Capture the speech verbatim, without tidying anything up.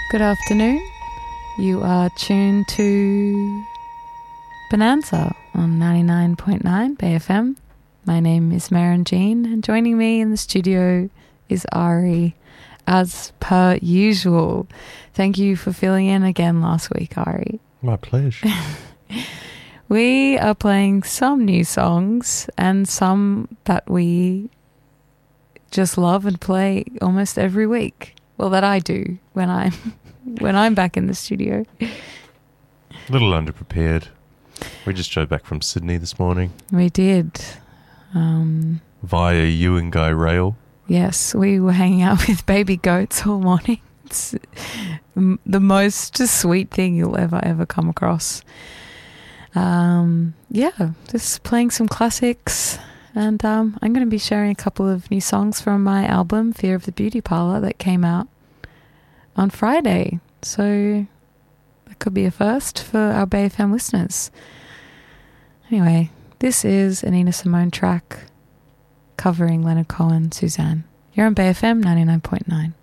Good afternoon. You are tuned to Bonanza on ninety-nine point nine Bay F M. My name is Maren Jean, and joining me in the studio is Ari, as per usual. Thank you for filling in again last week, Ari. My pleasure. We are playing some new songs and some that we just love and play almost every week. Well, that I do when I'm when I'm back in the studio. A little underprepared. We just drove back from Sydney this morning. We did. Um, Via Guy Rail. Yes, we were hanging out with baby goats all morning. It's the most sweet thing you'll ever, ever come across. Um, yeah, just playing some classics. And um, I'm going to be sharing a couple of new songs from my album, Fear of the Beauty Parlour, that came out on Friday. So that could be a first for our Bay F M listeners. Anyway, this is a Nina Simone track covering Leonard Cohen, Suzanne. You're on Bay F M ninety-nine point nine.